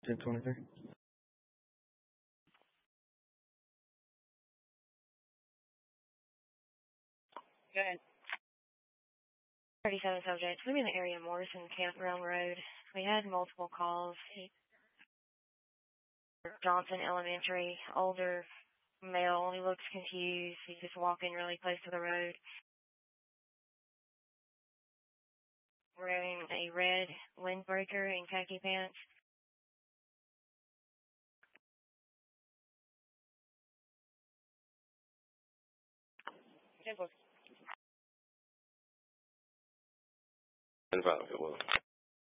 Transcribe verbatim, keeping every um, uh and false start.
ten twenty-three. Go ahead. thirty-seven subjects. We're in the area of Morrison Campground Road. We had multiple calls. Johnson Elementary, older male. He looks confused. He's just walking really close to the road. Wearing a red windbreaker and khaki pants. Simple. And if it was.